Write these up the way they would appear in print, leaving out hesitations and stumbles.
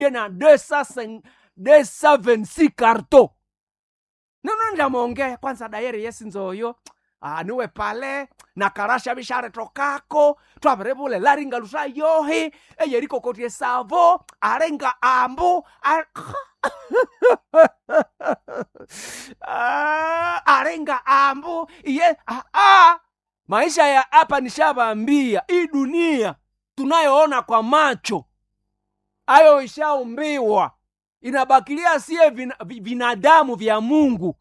na 226 carton. Nono ndamonge kwanza dayeri yesinzoyo. Niwe pale na karasha bishare tokako twaberebule laringa lusa yohi eyeriko kotie savo arenga ambu arenga ambu iye maisha ya hapa nishabambia. Hii dunia tunayoona kwa macho ayo ishaumbiwa, inabakilia sie binadamu vya Mungu.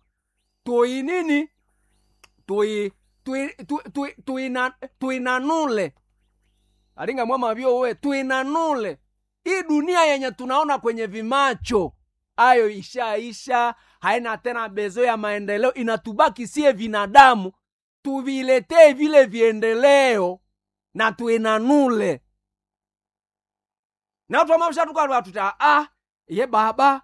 Tuinanule aringa mwama vyo we tuinanule. Hii dunia yenye tunaona kwenye vimacho ayo isha haina tena bezo ya maendeleo. Inatubaki sie binadamu tuviletee vile viendeleo na tuinanule. Na watu wamamsha tukwa tuta ye baba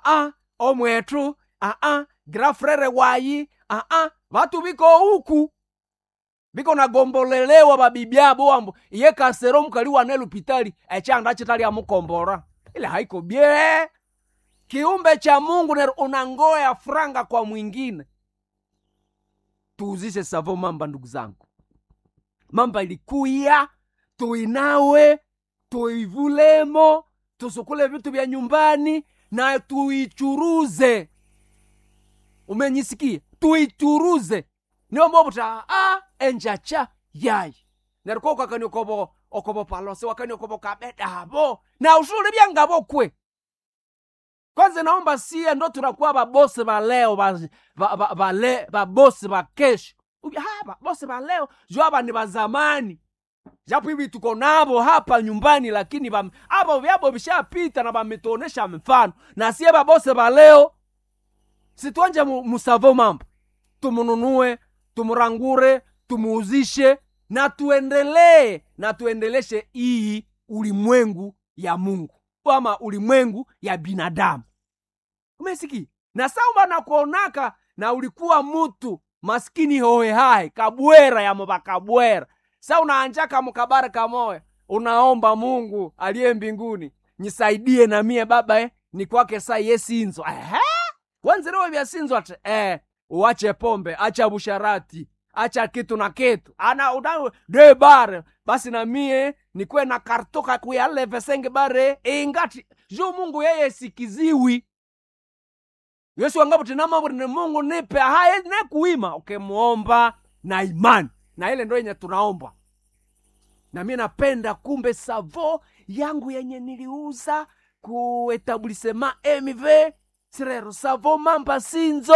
omwetu grafrere wayi watu biko huku biko na gombolelewa babibyabo ambo iye kasero mukali wanelu pitali echanda chitali amukombora. Ile haiko bie. Kiumbe cha Mungu unangoya franga kwa mwingine. Tuuzishe savo mamba ndugu zangu. Mamba ilikuya, tuinawe, tuivulemo, tusukule vitu vya nyumbani na tuichuruze. Umenyisikia? Tuichuruze. Niyo mbobuta enjacha yai. Neriko kakani okobo palose wakani okobo kabeda habo. Na usuli byangabo kwe. Kwanza naomba siye ndo tunakuwa babosi ba leo babosi ba kesho. Babosi ba leo jwaba ni ba zamani. Japo hivi tuko nabo hapa nyumbani, lakini abo vyabo bishapita na bametonesha mfano. Na siye babosi ba leo situanje musavo mambo. Tumununue, tumurangure, tumuuzishe na tuendelee na tuendeleshe hii ulimwengu ya Mungu ama ulimwengu ya binadamu. Umesiki? Na sauma na kuonaka na ulikuwa mtu maskini hoe hai kabwera ya mabakabwera. Sa unaanjaka mukabara kamoya, unaomba Mungu aliye mbinguni nisaidie na mie baba ni kwake saa yesinzo. Wanzirewe vya sinzo ate uache pombe, acha busharati, acha kitu na kitu. De bare basi na mie nikwe na kartoka kuyale vesenge bare ingati juu Mungu yeye sikiziwi. Yesu wangapo tinama ni Mungu nipe haye ne kuima ukemuomba na imani. Na ile ndo yenye tunaomba. Na mie napenda kumbe savo yangu yenye niliuza ku etablissement MV Sirero savo mamba sinzo.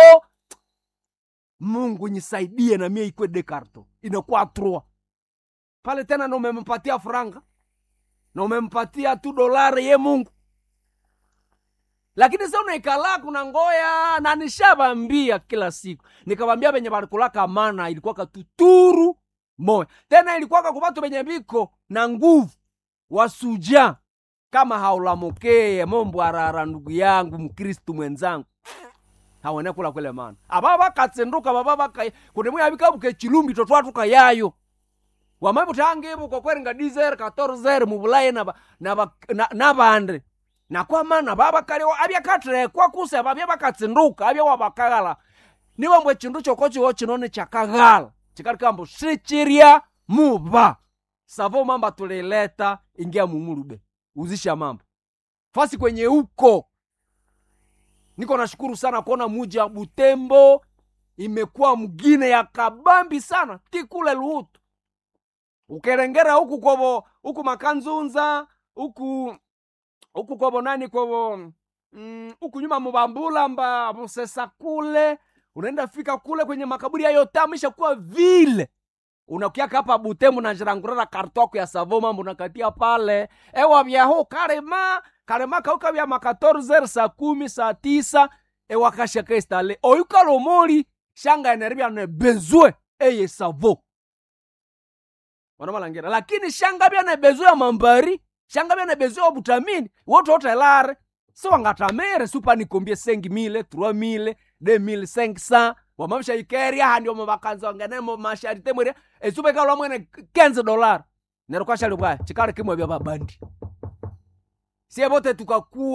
Mungu nisaidie na mie ikwe dekarto. Inakuwa 3. Pale tena na umempatia franga. Na umempatia $2 ye Mungu. Lakini sasa unaikala kuna ngoya na nishabambia kila siku. Nikabambia benye balikulaka mana ilikuwa katuturu moyo. Tena ilikuwa kakubatu benye biko na nguvu wasuja kama haulamokee mombo arara ndugu yangu Mkristo mwenzangu. Hawane kula kwele mana. Ababa katsenduka baba kai kunemwe abikabuke chilumbi totwatu kayayo. Wamabu tangibu kwa kweringa 10 14 mubulaye na bande. Na kwa mana baba kali abya katre kwa kuse abya bakatsenduka abya wabakagala. Niwe mbwe chindu chokochi wochinone chakagala. Chikari kambo shichiria muba. Savo mamba tuleleta ingia mumurube. Uzisha mambo. Fasi kwenye uko. Niko nashukuru sana kuona muji ya Butembo imekuwa mgine ya kabambi sana. Tikule luhutu. Ukerengera huku kobo, huku Makanzunza, huku kobo nani kobo, huku nyuma Mubambula mba Musesa kule. Unaenda fika kule kwenye makaburi ya yotamu isha kuwa vile. Unakiaka hapa Butembo na jirangurara kartoko ya savo mambo unakatia pale. Ewa vya ho karema kauka vya 14 saa 10 saa 9. Ewa kashaka istale. Oyuka lomori shanga eneribia ne bezwe eye savo. Wanamalangera. Lakini shanga bia ne bezwe ya mambari. Shanga bia ne bezwe ya butamini. Wote elare. So wangatamere supa nikombie 5,000, 3,000, 2,500. Wamamsha ikeria handi wabakanza wanganemo masharite mwere. Supa ikalwa mwene $15. Nerukasha lukaya. Chikari kimwe vya babandi. sie bote tukakuwa